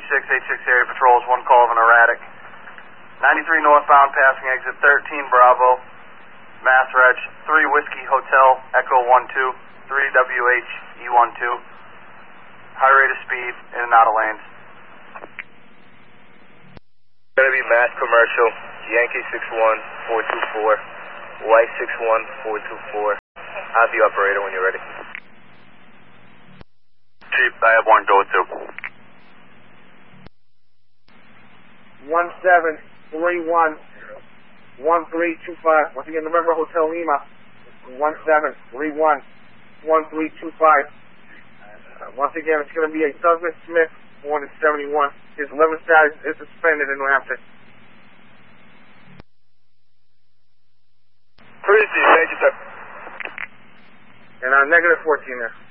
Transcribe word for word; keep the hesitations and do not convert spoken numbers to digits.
six eighty-six area patrols, one call of an erratic. ninety-three northbound, passing exit thirteen Bravo, Mass Reg, three Whiskey Hotel, Echo one two, three W H E one two. High rate of speed, in and out of lanes. Gonna be Mass Commercial, Yankee six one four two four, White six one four two four. Have the operator when you're ready. Chief, I have one go to. one seven three one one three two five. Once again, remember Hotel Lima. one seven three one one three two five. Uh, once again, it's going to be a Douglas Smith, born in seventy-one. His eleven status is suspended in New Hampshire. Appreciate it, thank you, sir. And uh, negative fourteen there.